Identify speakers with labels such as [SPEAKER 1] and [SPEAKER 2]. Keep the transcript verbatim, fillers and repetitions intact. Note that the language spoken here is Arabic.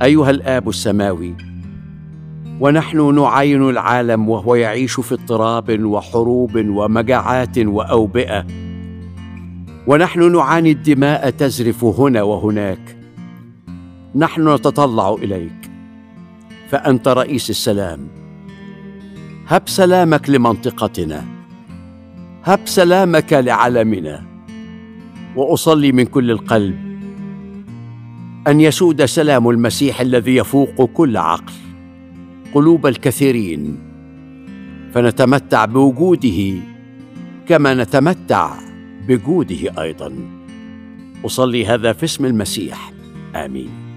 [SPEAKER 1] أيها الآب السماوي، ونحن نعاين العالم وهو يعيش في اضطراب وحروب ومجاعات وأوبئة، ونحن نعاني الدماء تزرف هنا وهناك، نحن نتطلع إليك فأنت رئيس السلام. هب سلامك لمنطقتنا، هب سلامك لعالمنا. وأصلي من كل القلب أن يسود سلام المسيح الذي يفوق كل عقل قلوب الكثيرين، فنتمتع بوجوده كما نتمتع بجوده أيضا. أصلي هذا في اسم المسيح، آمين.